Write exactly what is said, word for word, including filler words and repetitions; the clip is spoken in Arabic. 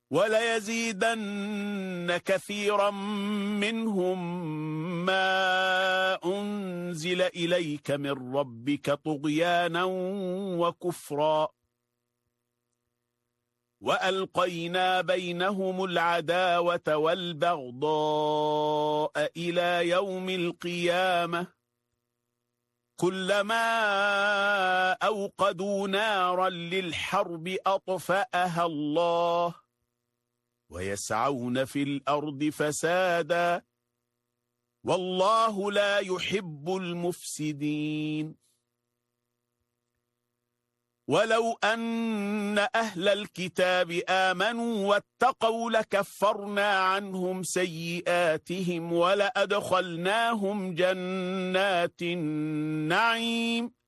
وليزيدن كثيرا منهم ما أنزل إليك من ربك طغيانا وكفرا وألقينا بينهم العداوة والبغضاء إلى يوم القيامة كلما أوقدوا نارا للحرب أطفأها الله ويسعون في الأرض فسادا والله لا يحب المفسدين ولو أن أهل الكتاب آمنوا واتقوا لكفرنا عنهم سيئاتهم ولأدخلناهم جنات النعيم